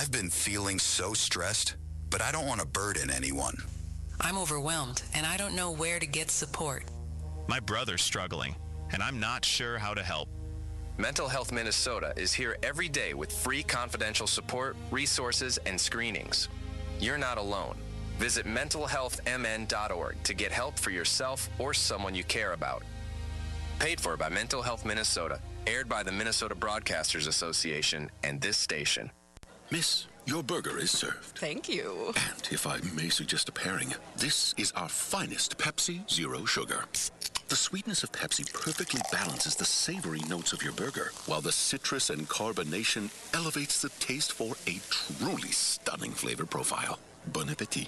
I've been feeling so stressed, but I don't want to burden anyone. I'm overwhelmed, and I don't know where to get support. My brother's struggling, and I'm not sure how to help. Mental Health Minnesota is here every day with free confidential support, resources, and screenings. You're not alone. Visit mentalhealthmn.org to get help for yourself or someone you care about. Paid for by Mental Health Minnesota. Aired by the Minnesota Broadcasters Association and this station. Miss, your burger is served. Thank you. And if I may suggest a pairing, this is our finest Pepsi Zero Sugar. The sweetness of Pepsi perfectly balances the savory notes of your burger, while the citrus and carbonation elevates the taste for a truly stunning flavor profile. Bon appetit.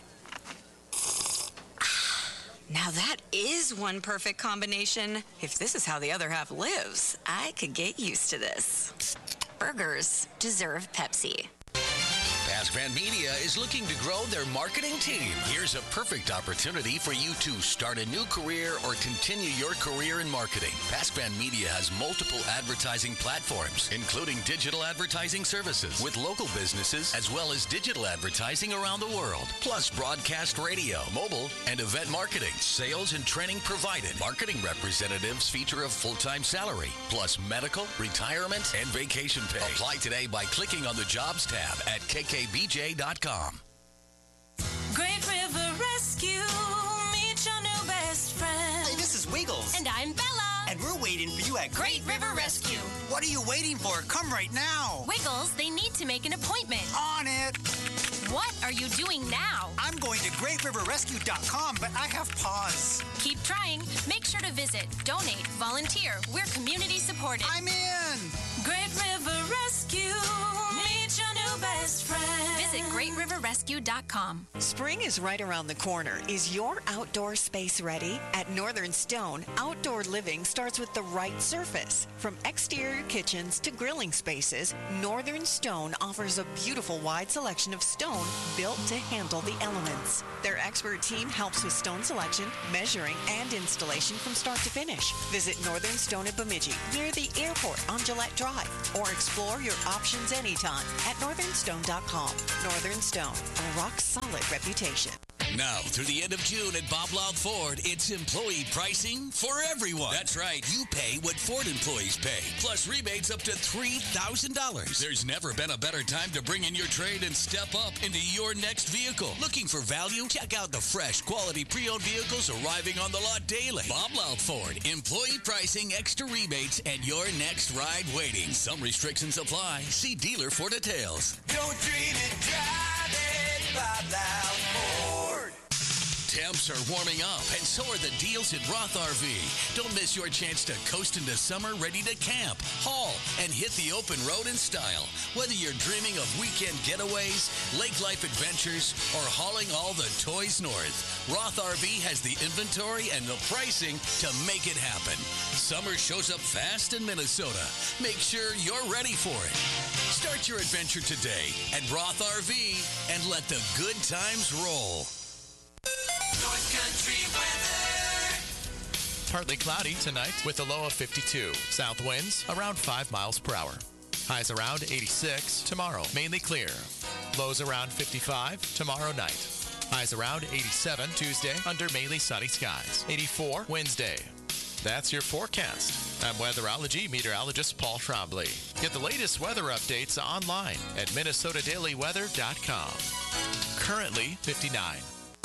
Now that is one perfect combination. If this is how the other half lives, I could get used to this. Burgers deserve Pepsi. Pasquan Media is looking to grow their marketing team. Here's a perfect opportunity for you to start a new career or continue your career in marketing. Pasquan Media has multiple advertising platforms, including digital advertising services with local businesses, as well as digital advertising around the world, plus broadcast radio, mobile, and event marketing. Sales and training provided. Marketing representatives feature a full-time salary, plus medical, retirement, and vacation pay. Apply today by clicking on the Jobs tab at kkbj.com. Great River Rescue, meet your new best friend. Hey, this is Wiggles. And I'm Bella. And we're waiting for you at Great River Rescue. What are you waiting for? Come right now. Wiggles, they need to make an appointment. On it. What are you doing now? I'm going to greatriverrescue.com, but I have pause. Keep trying. Make sure to visit, donate, volunteer. We're community supported. I'm in. Great River Rescue, meet your new best friend. Visit greatriverrescue.com. Spring is right around the corner. Is your outdoor space ready? At Northern Stone, outdoor living starts with the right surface. From exterior kitchens to grilling spaces, Northern Stone offers a beautiful wide selection of stone built to handle the elements. Their expert team helps with stone selection, measuring, and installation from start to finish. Visit Northern Stone at Bemidji, near the airport on Gillette Drive, or explore your options anytime at northernstone.com. Northern Stone, a rock-solid reputation. Now, through the end of June at Bob Loud Ford, it's employee pricing for everyone. That's right. You pay what Ford employees pay, plus rebates up to $3,000. There's never been a better time to bring in your trade and step up into your next vehicle. Looking for value? Check out the fresh, quality pre-owned vehicles arriving on the lot daily. Bob Loud Ford, employee pricing, extra rebates, and your next ride waiting. Some restrictions apply. See dealer for details. Don't dream it, drive it, Bob Loud Ford. Temps are warming up, and so are the deals at Roth RV. Don't miss your chance to coast into summer ready to camp, haul, and hit the open road in style. Whether you're dreaming of weekend getaways, lake life adventures, or hauling all the toys north, Roth RV has the inventory and the pricing to make it happen. Summer shows up fast in Minnesota. Make sure you're ready for it. Start your adventure today at Roth RV and let the good times roll. North Country weather. Partly cloudy tonight with a low of 52. South winds around 5 miles per hour. Highs around 86 tomorrow, mainly clear. Lows around 55 tomorrow night. Highs around 87 Tuesday under mainly sunny skies. 84 Wednesday. That's your forecast. I'm weatherology meteorologist Paul Trombley. Get the latest weather updates online at minnesotadailyweather.com. Currently 59.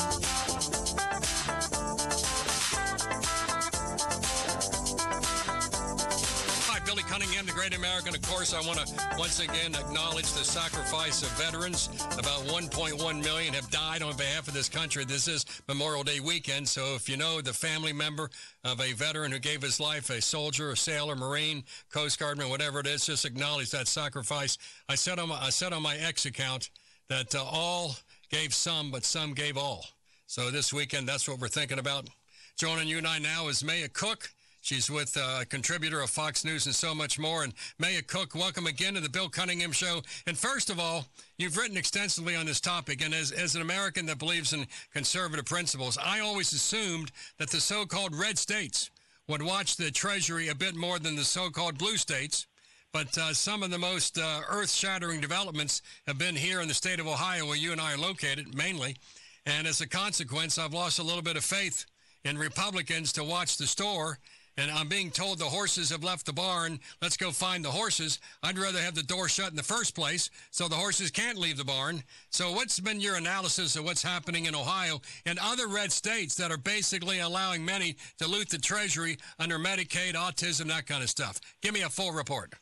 Hi, Billy Cunningham, the Great American. Of course, I want to once again acknowledge the sacrifice of veterans. About 1.1 million have died on behalf of this country. This is Memorial Day weekend, so if you know the family member of a veteran who gave his life, a soldier, a sailor, Marine, Coast Guardman, whatever it is, just acknowledge that sacrifice. I said on my X account that all gave some, but some gave all. So this weekend, that's what we're thinking about. Joining you and I now is Maya Cook. She's with contributor of Fox News and so much more. And Maya Cook, welcome again to the Bill Cunningham Show. And first of all, you've written extensively on this topic. And as an American that believes in conservative principles, I always assumed that the so-called red states would watch the Treasury a bit more than the so-called blue states. But some of the most earth-shattering developments have been here in the state of Ohio, where you and I are located, mainly. And as a consequence, I've lost a little bit of faith in Republicans to watch the store. And I'm being told the horses have left the barn. Let's go find the horses. I'd rather have the door shut in the first place so the horses can't leave the barn. So what's been your analysis of what's happening in Ohio and other red states that are basically allowing many to loot the Treasury under Medicaid, autism, that kind of stuff? Give me a full report.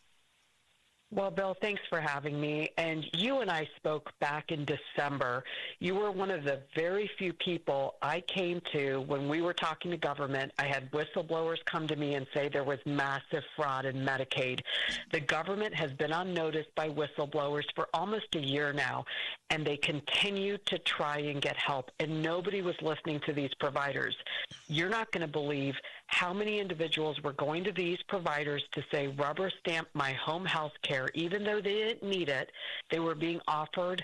Well, Bill, thanks for having me. And you and I spoke back in December. You were one of the very few people I came to when we were talking to government. I had whistleblowers come to me and say there was massive fraud in Medicaid. The government has been on notice by whistleblowers for almost a year now, and they continue to try and get help. And nobody was listening to these providers. You're not going to believe how many individuals were going to these providers to say, rubber stamp my home health care. Even though they didn't need it, they were being offered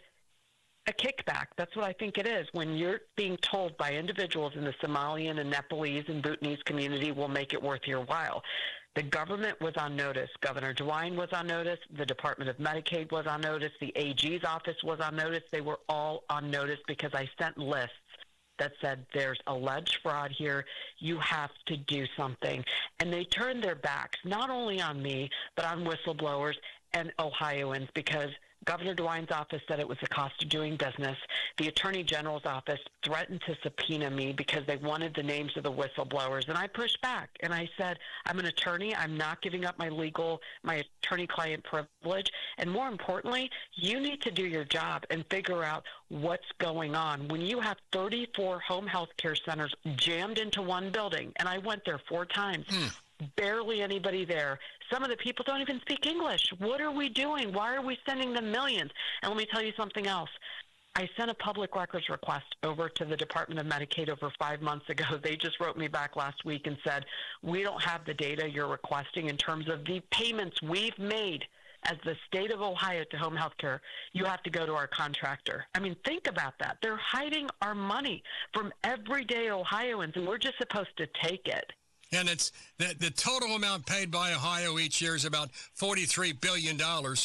a kickback. That's what I think it is. When you're being told by individuals in the Somalian and Nepalese and Bhutanese community, will make it worth your while. The government was on notice. Governor DeWine was on notice. The Department of Medicaid was on notice. The AG's office was on notice. They were all on notice because I sent lists that said there's alleged fraud here. You have to do something. And they turned their backs not only on me, but on whistleblowers and Ohioans, because Governor DeWine's office said it was the cost of doing business. The Attorney General's office threatened to subpoena me because they wanted the names of the whistleblowers. And I pushed back, and I said, I'm an attorney. I'm not giving up my attorney-client privilege. And more importantly, you need to do your job and figure out what's going on. When you have 34 home health care centers jammed into one building, and I went there 4 times, barely anybody there. Some of the people don't even speak English. What are we doing? Why are we sending them millions? And let me tell you something else. I sent a public records request over to the Department of Medicaid over 5 months ago. They just wrote me back last week and said, we don't have the data you're requesting in terms of the payments we've made as the state of Ohio to home health care. You have to go to our contractor. I mean, think about that. They're hiding our money from everyday Ohioans, and we're just supposed to take it. And it's the total amount paid by Ohio each year is about $43 billion.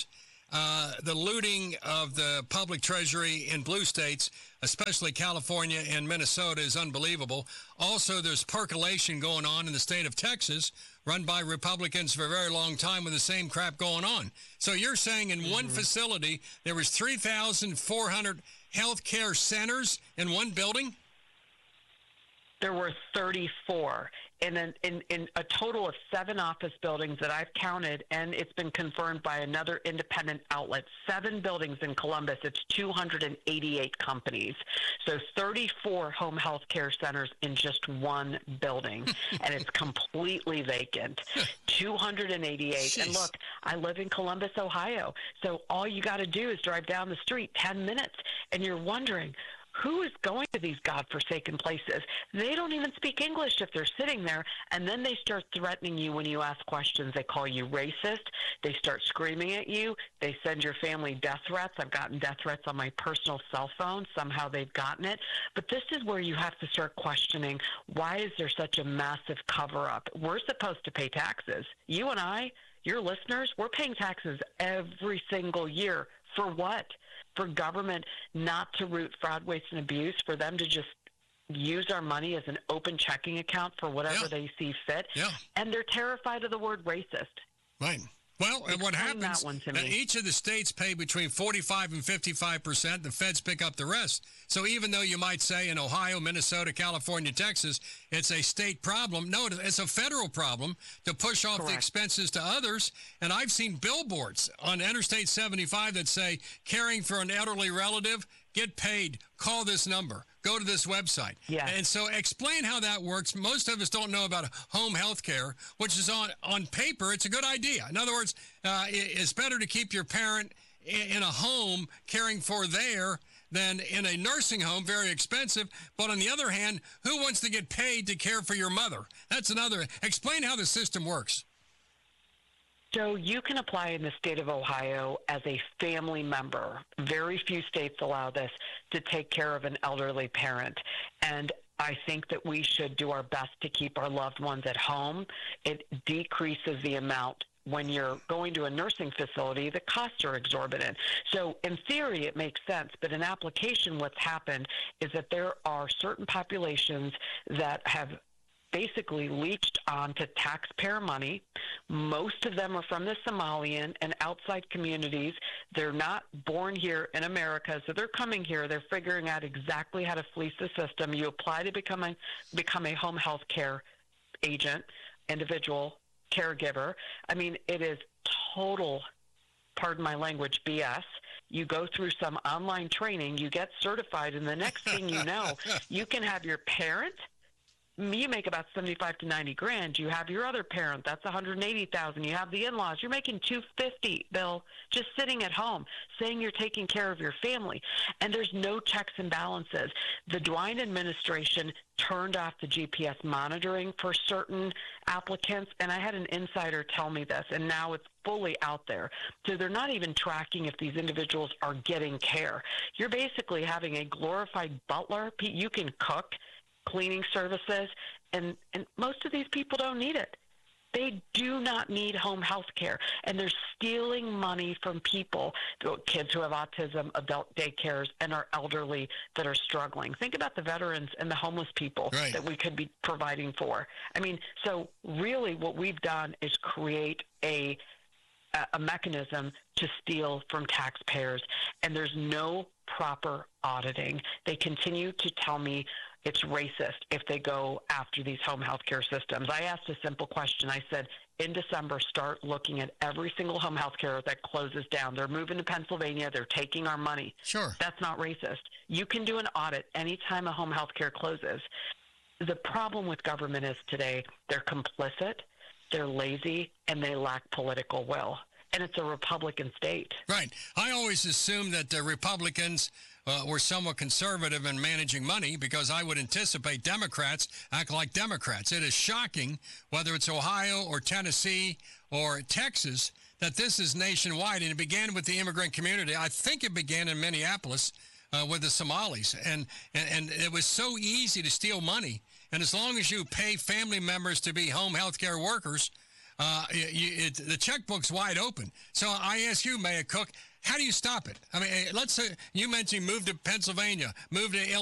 The looting of the public treasury in blue states, especially California and Minnesota, is unbelievable. Also, there's percolation going on in the state of Texas, run by Republicans for a very long time with the same crap going on. So you're saying in one facility there was 3,400 health care centers in one building? There were 34 in a total of 7 office buildings that I've counted, and it's been confirmed by another independent outlet. 7 buildings in Columbus. It's 288 companies. So 34 home health care centers in just one building, and it's completely vacant. 288. Jeez. And look, I live in Columbus, Ohio, so all you got to do is drive down the street 10 minutes, and you're wondering, who is going to these godforsaken places? They don't even speak English if they're sitting there, and then they start threatening you when you ask questions. They call you racist. They start screaming at you. They send your family death threats. I've gotten death threats on my personal cell phone. Somehow they've gotten it. But this is where you have to start questioning, why is there such a massive cover-up? We're supposed to pay taxes. You and I, your listeners, we're paying taxes every single year. For what? For government not to root fraud, waste, and abuse, for them to just use our money as an open checking account for whatever they see fit. And they're terrified of the word racist. Right. Well, and what Explain happens, that one to me. each of the states pay between 45 and 55%. The feds pick up the rest. So even though you might say in Ohio, Minnesota, California, Texas, it's a state problem, no, it's a federal problem to push off the expenses to others. And I've seen billboards on Interstate 75 that say, caring for an elderly relative, get paid, call this number, go to this website. And so explain how that works. Most of us don't know about home health care, which is on paper, it's a good idea. In other words, it's better to keep your parent in a home caring for there than in a nursing home, very expensive. But on the other hand, who wants to get paid to care for your mother? That's another. Explain how the system works. So you can apply in the state of Ohio as a family member. Very few states allow this, to take care of an elderly parent. And I think that we should do our best to keep our loved ones at home. It decreases the amount when you're going to a nursing facility, the costs are exorbitant. So in theory, it makes sense. But in application, what's happened is that there are certain populations that have basically leached onto taxpayer money. Most of them are from the Somalian and outside communities. They're not born here in America, so they're coming here. They're figuring out exactly how to fleece the system. You apply to become a home health care agent, individual caregiver. I mean, it is total, pardon my language, BS. You go through some online training, you get certified, and the next thing you know, you can have your parent. You make about 75 to 90 grand. You have your other parent, that's 180,000. You have the in-laws, you're making 250, Bill, just sitting at home, saying you're taking care of your family. And there's no checks and balances. The DeWine administration turned off the GPS monitoring for certain applicants, and I had an insider tell me this, and now it's fully out there. So they're not even tracking if these individuals are getting care. You're basically having a glorified butler. You can cook, cleaning services, and most of these people don't need it. They do not need home health care, and they're stealing money from people, kids who have autism, adult daycares, and our elderly that are struggling. Think about the veterans and the homeless people that we could be providing for. I mean, so really what we've done is create a mechanism to steal from taxpayers, and there's no proper auditing. They continue to tell me it's racist if they go after these home health care systems. I asked a simple question. I said, in December, start looking at every single home health care that closes down. They're moving to Pennsylvania. They're taking our money. Sure. That's not racist. You can do an audit anytime a home health care closes. The problem with government is today they're complicit, they're lazy, and they lack political will. And it's a Republican state. Right. I always assumed that the Republicans were somewhat conservative in managing money because I would anticipate Democrats act like Democrats. It is shocking, whether it's Ohio or Tennessee or Texas, that this is nationwide. And it began with the immigrant community. I think it began in Minneapolis with the Somalis. And it was so easy to steal money. And as long as you pay family members to be home health care workers, the checkbook's wide open. So I ask you, Mayor Cook, how do you stop it? I mean, let's say you mentioned move to Pennsylvania, move to Illinois.